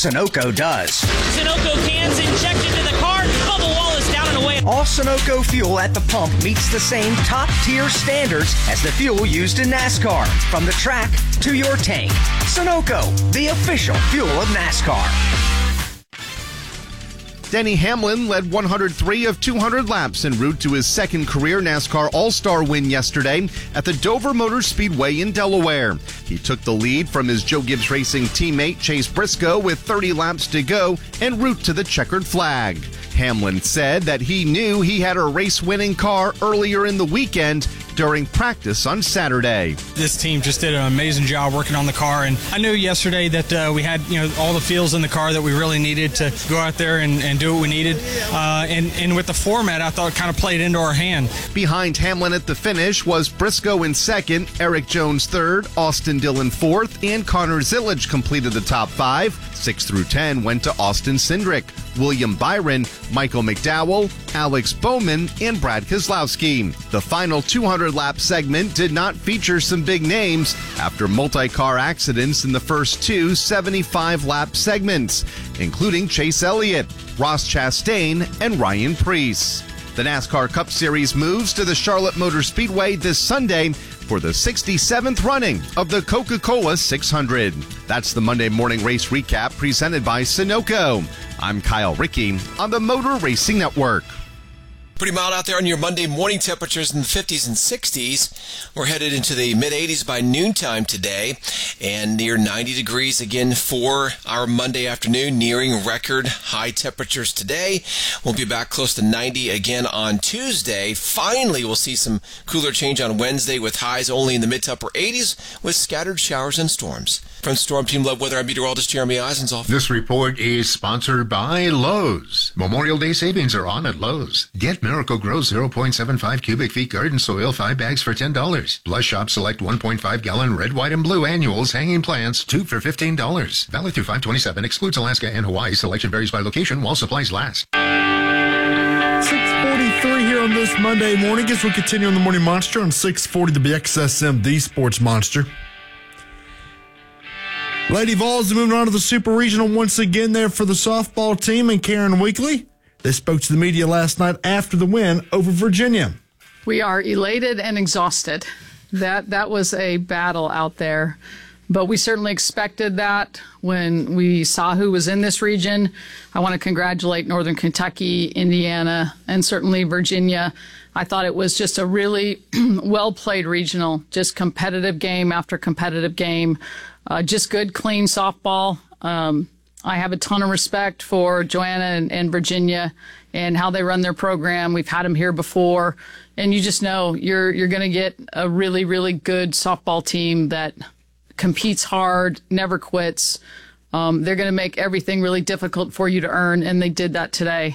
Sunoco does. Sunoco cans injected into the car. Bubble wall is down and away. All Sunoco fuel at the pump meets the same top-tier standards as the fuel used in NASCAR. From the track to your tank. Sunoco, the official fuel of NASCAR. Denny Hamlin led 103 of 200 laps en route to his second career NASCAR All-Star win yesterday at the Dover Motor Speedway in Delaware. He took the lead from his Joe Gibbs Racing teammate Chase Briscoe with 30 laps to go en route to the checkered flag. Hamlin said that he knew he had a race-winning car earlier in the weekend during practice on Saturday. This team just did an amazing job working on the car, and I knew yesterday that we had all the feels in the car that we really needed to go out there and do what we needed. And with the format, I thought it kind of played into our hand. Behind Hamlin at the finish was Briscoe in second, Eric Jones third, Austin Dillon fourth, and Connor Zillage completed the top 5. 6 through 10 went to Austin Cindric, William Byron, Michael McDowell, Alex Bowman, and Brad Keselowski. The final 200-lap segment did not feature some big names after multi-car accidents in the first two 75-lap segments, including Chase Elliott, Ross Chastain, and Ryan Preece. The NASCAR Cup Series moves to the Charlotte Motor Speedway this Sunday for the 67th running of the Coca-Cola 600. That's the Monday morning race recap presented by Sunoco. I'm Kyle Rickey on the Motor Racing Network. Pretty mild out there on your Monday morning. Temperatures in the 50s and 60s. We're headed into the mid-80s by noontime today and near 90 degrees again for our Monday afternoon, nearing record high temperatures today. We'll be back close to 90 again on Tuesday. Finally, we'll see some cooler change on Wednesday with highs only in the mid to upper 80s with scattered showers and storms. From Storm Team Love Weather, I'm meteorologist Jeremy Eisenzoff. This report is sponsored by Lowe's. Memorial Day savings are on at Lowe's. Get Miracle Grow 0.75 cubic feet garden soil, 5 bags for $10. Plus shop select 1.5 gallon red, white, and blue annuals hanging plants, 2 for $15. Valid through 5/27. Excludes Alaska and Hawaii. Selection varies by location while supplies last. 6:43 here on this Monday morning. Guess we'll continue on the Morning Monster on 640 the BXSM, the Sports Monster. Lady Vols moving on to the Super Regional once again there for the softball team and Karen Weekly. They spoke to the media last night after the win over Virginia. We are elated and exhausted. That was a battle out there, but we certainly expected that when we saw who was in this region. I want to congratulate Northern Kentucky, Indiana, and certainly Virginia. I thought it was just a really well-played regional, just competitive game after competitive game. Just good, clean softball. I have a ton of respect for Joanna and Virginia and how they run their program. We've had them here before, and you just know you're going to get a really, really good softball team that competes hard, never quits. They're going to make everything really difficult for you to earn, and they did that today.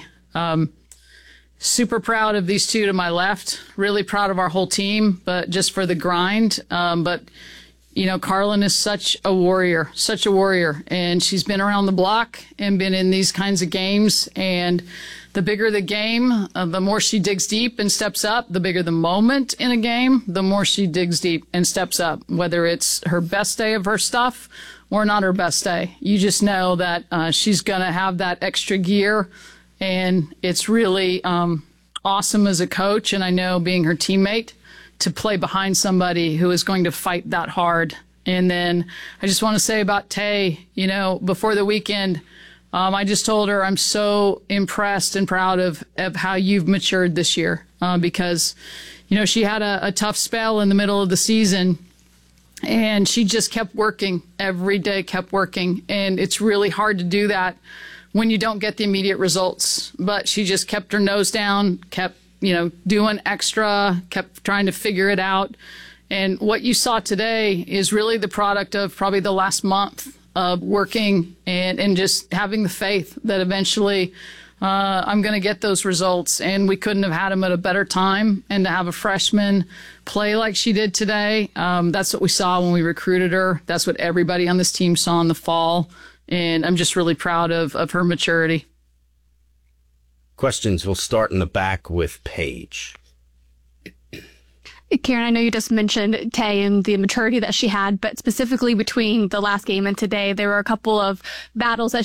Super proud of these two to my left. Really proud of our whole team, but just for the grind. But Carlin is such a warrior, and she's been around the block and been in these kinds of games. And the bigger the game, the more she digs deep and steps up. The bigger the moment in a game, the more she digs deep and steps up, whether it's her best day of her stuff or not her best day. You just know that she's going to have that extra gear, and it's really awesome as a coach, and I know being her teammate, to play behind somebody who is going to fight that hard. And then I just want to say about Tay, before the weekend, I just told her I'm so impressed and proud of how you've matured this year because, she had a tough spell in the middle of the season, and she just kept working every day, and it's really hard to do that when you don't get the immediate results. But she just kept her nose down, kept doing extra, kept trying to figure it out. And what you saw today is really the product of probably the last month of working and just having the faith that eventually I'm going to get those results. And we couldn't have had them at a better time. And to have a freshman play like she did today, that's what we saw when we recruited her. That's what everybody on this team saw in the fall. And I'm just really proud of her maturity. Questions will start in the back with Paige. Karen, I know you just mentioned Tay and the maturity that she had, but specifically between the last game and today, there were a couple of battles that